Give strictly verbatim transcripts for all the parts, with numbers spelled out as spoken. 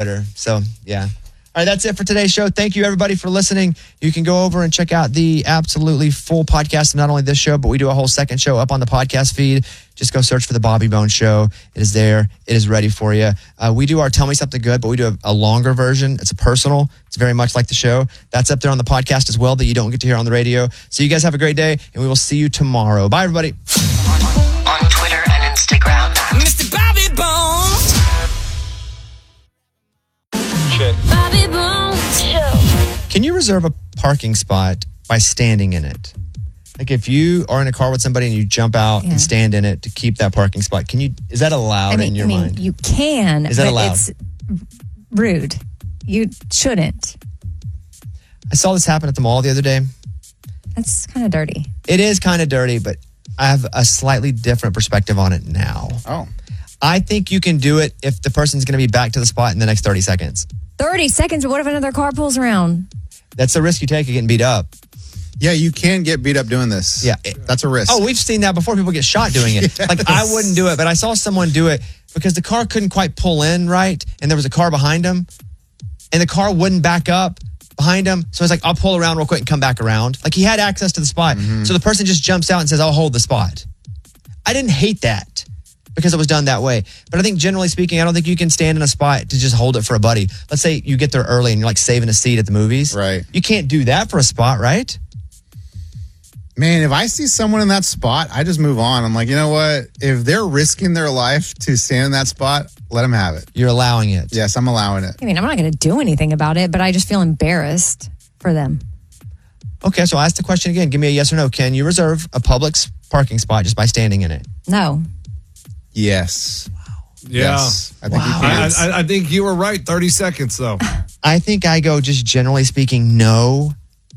Twitter. So, yeah. All right, that's it for today's show. Thank you, everybody, for listening. You can go over and check out the absolutely full podcast of not only this show, but we do a whole second show up on the podcast feed. Just go search for the Bobby Bones Show. It is there. It is ready for you. Uh, we do our Tell Me Something Good, but we do a, a longer version. It's a personal. It's very much like the show. That's up there on the podcast as well that you don't get to hear on the radio. So you guys have a great day, and we will see you tomorrow. Bye, everybody. On Twitter and Instagram. Mister Bobby Bones. Shit. Bobby Bones Show. Can you reserve a parking spot by standing in it? Like if you are in a car with somebody and you jump out Yeah. and stand in it to keep that parking spot, can you? Is that allowed I mean, in your I mean, mind? you can, Is that but allowed? it's rude. You shouldn't. I saw this happen at the mall the other day. That's kind of dirty. It is kind of dirty, but I have a slightly different perspective on it now. Oh. I think you can do it if the person's going to be back to the spot in the next thirty seconds. thirty seconds, but what if another car pulls around? That's the risk you take of getting beat up. Yeah, you can get beat up doing this. Yeah. That's a risk. Oh, we've seen that before. People get shot doing it. Yes. Like, I wouldn't do it, but I saw someone do it because the car couldn't quite pull in right, and there was a car behind him, and the car wouldn't back up behind him. So it's like, I'll pull around real quick and come back around. Like, he had access to the spot. Mm-hmm. So the person just jumps out and says, I'll hold the spot. I didn't hate that because it was done that way. But I think generally speaking, I don't think you can stand in a spot to just hold it for a buddy. Let's say you get there early and you're like saving a seat at the movies. Right. You can't do that for a spot, right? Man, if I see someone in that spot, I just move on. I'm like, you know what? If they're risking their life to stand in that spot, let them have it. You're allowing it. Yes, I'm allowing it. I mean, I'm not going to do anything about it, but I just feel embarrassed for them. Okay, so I'll ask the question again. Give me a yes or no. Can you reserve a public s- parking spot just by standing in it? No. Yes. Yeah. Yes. I think Wow. you I, can. I, I think you were right. thirty seconds, though. I think I go just generally speaking, no.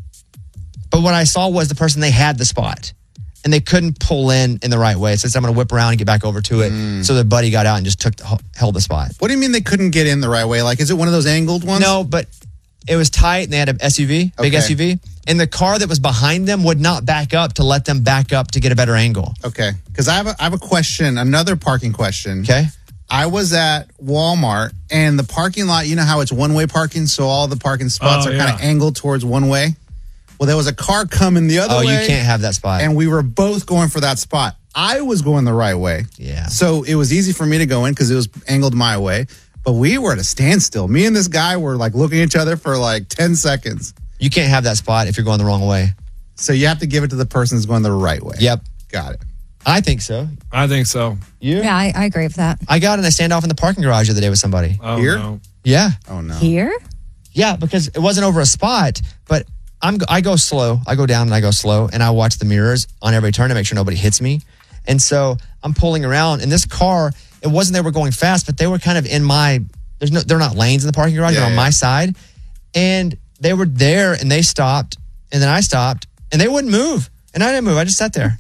But what I saw was the person, they had the spot and they couldn't pull in in the right way. So I'm going to whip around and get back over to it. Mm. So their buddy got out and just took the, held the spot. What do you mean they couldn't get in the right way? Like, is it one of those angled ones? No, but it was tight and they had an S U V, big Okay. S U V. And the car that was behind them would not back up to let them back up to get a better angle. Okay. Because I have a, I have a question, another parking question. Okay. I was at Walmart and the parking lot, you know how it's one-way parking, so all the parking spots Oh, are kind of yeah. angled towards one way? Well, there was a car coming the other Oh, way. you can't have that spot. And we were both going for that spot. I was going the right way. Yeah. So it was easy for me to go in because it was angled my way. But we were at a standstill. Me and this guy were like looking at each other for like ten seconds. You can't have that spot if you're going the wrong way. So you have to give it to the person who's going the right way. Yep. Got it. I think so. I think so. You? Yeah, I, I agree with that. I got in a standoff in the parking garage the other day with somebody. Oh, Here? no. Yeah. Oh, no. Here? Yeah, because it wasn't over a spot, but I'm I go slow. I go down and I go slow, and I watch the mirrors on every turn to make sure nobody hits me. And so I'm pulling around, and this car, it wasn't they were going fast, but they were kind of in my. There's no, they're not lanes in the parking garage. Yeah, they're on yeah. my side, and they were there, and they stopped, and then I stopped, and they wouldn't move, and I didn't move. I just sat there.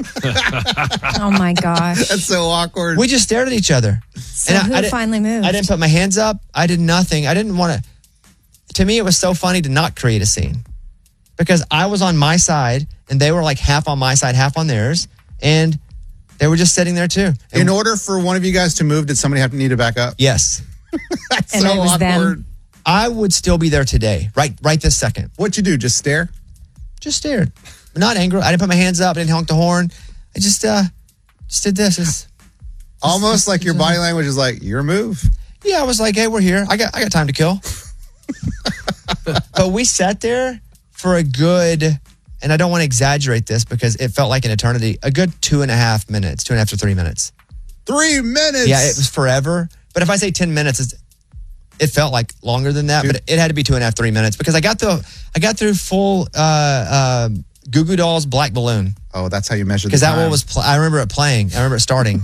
Oh, my gosh. That's so awkward. We just stared at each other. So And I- who I didn't- finally moved? I didn't put my hands up. I did nothing. I didn't want to. To me, it was so funny to not create a scene because I was on my side and they were like half on my side, half on theirs, and they were just sitting there too. And In order for one of you guys to move, did somebody have to need to back up? yes, That's And so it was them. awkward. I would still be there today, right, right this second. What'd you do? Just stare? Just stared, not angry. I didn't put my hands up. I didn't honk the horn. I just, uh, just did this. It's, Almost like your body language is like, your move. yeah, I was like, hey, we're here. I got, I got time to kill. But we sat there for a good, and I don't want to exaggerate this because it felt like an eternity, a good two and a half minutes, two and a half to three minutes. Three minutes. Yeah, it was forever. But if I say ten minutes, it's, it felt like longer than that, Dude. but it had to be two and a half, three minutes because I got through, I got through full uh, uh, Goo Goo Dolls Black Balloon Oh, that's how you measure the because that time. one was, pl- I remember it playing. I remember it starting.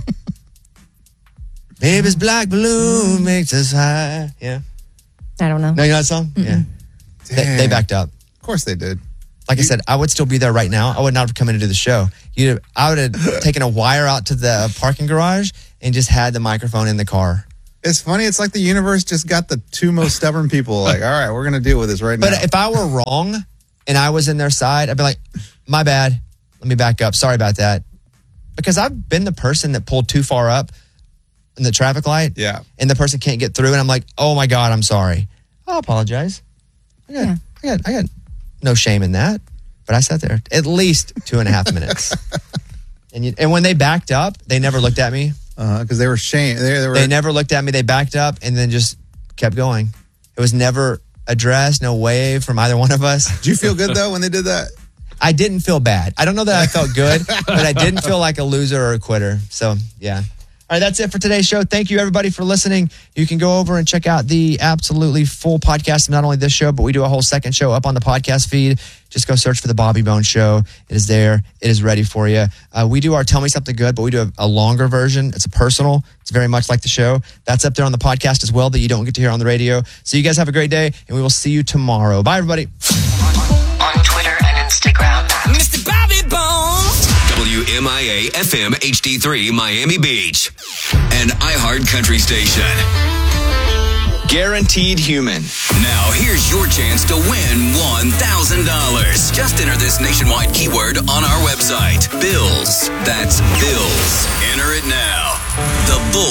Baby's black balloon makes us high. Yeah. I don't know. No, you know that song? Yeah. They, they Dang. backed up. Of course they did. Like I said, I would still be there right now. I would not have come in to do the show. You, I would have taken a wire out to the parking garage and just had the microphone in the car. It's funny. It's like the universe just got the two most stubborn people. Like, all right, we're going to deal with this right now. But if I were wrong and I was in their side, I'd be like, my bad. Let me back up. Sorry about that. Because I've been the person that pulled too far up in the traffic light. Yeah. And the person can't get through, and I'm like, oh my God, I'm sorry. I'll apologize. I got, Yeah. I got, I got no shame in that. But I sat there at least two and a half minutes. And you, and when they backed up, they never looked at me. Because uh, they were shame. They, they were. They never looked at me. They backed up and then just kept going. It was never addressed, no wave from either one of us. Did you feel good though when they did that? I didn't feel bad. I don't know that I felt good, but I didn't feel like a loser or a quitter. So, yeah. All right, that's it for today's show. Thank you, everybody, for listening. You can go over and check out the absolutely full podcast of not only this show, but we do a whole second show up on the podcast feed. Just go search for The Bobby Bones Show. It is there. It is ready for you. Uh, we do our Tell Me Something Good, but we do a, a longer version. It's a personal. It's very much like the show. That's up there on the podcast as well that you don't get to hear on the radio. So you guys have a great day, and we will see you tomorrow. Bye, everybody. On Twitter and Instagram. Mister Bobby Bones. W M I A F M H D three Miami Beach. An iHeart country station. Guaranteed human. Now here's your chance to win one thousand dollars. Just enter this nationwide keyword on our website. Bills. That's bills. Enter it now.